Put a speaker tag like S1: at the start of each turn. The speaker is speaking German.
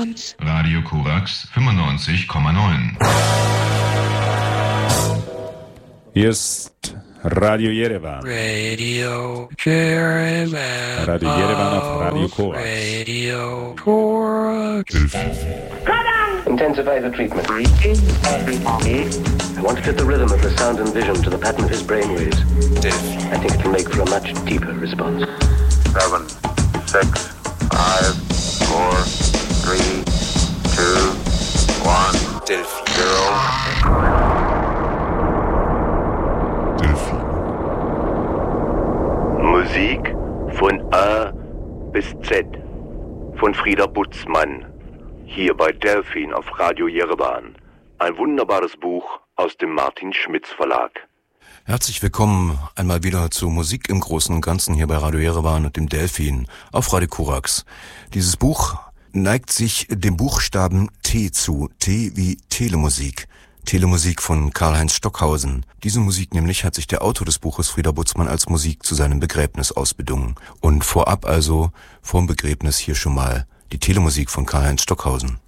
S1: Resonanz.
S2: Radio Korax 95,9.
S3: Hier ist Radio Yerevan.
S1: Radio Yerevan.
S3: Radio Yerevan auf Radio Korax.
S1: Radio Korax.
S4: Intensify the treatment. I want to fit the rhythm of the sound and vision to the pattern of his brainwaves. I think it can make for a much deeper response.
S5: 7, 6, 5, 4, 3, 2, 1, Delphi. 0.
S6: Musik von A bis Z von Frieda Butzmann. Hier bei Delphin auf Radio Yerevan. Ein wunderbares Buch aus dem Martin Schmitz Verlag.
S7: Herzlich willkommen einmal wieder zu Musik im Großen und Ganzen hier bei Radio Yerevan und dem Delphin auf Radio Korax. Dieses Buch neigt sich dem Buchstaben T zu. T wie Telemusik. Telemusik von Karl-Heinz Stockhausen. Diese Musik nämlich hat sich der Autor des Buches Frieda Butzmann als Musik zu seinem Begräbnis ausbedungen. Und vorab also, vorm Begräbnis hier schon mal die Telemusik von Karl-Heinz Stockhausen.